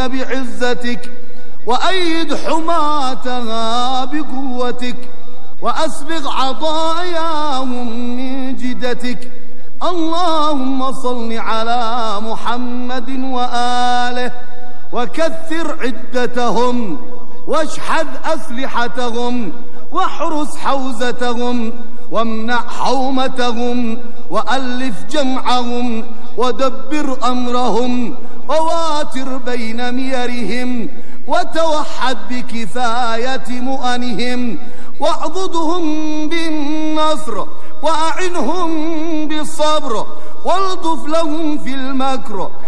فلسطين بعزتك، وأيد حماتها بقوتك، وأسبغ عطاياهم من جدتك. اللهم صل على محمد وآله، وكثر عدتهم، واشحذ أسلحتهم، واحرس حوزتهم، وامنع حومتهم، وألف جمعهم، ودبر أمرهم، وواتر بين ميرهم، وتوحد بكفاية مؤنهم، واعضدهم بالنصر، وأعنهم بالصبر، والطف لهم في المكر،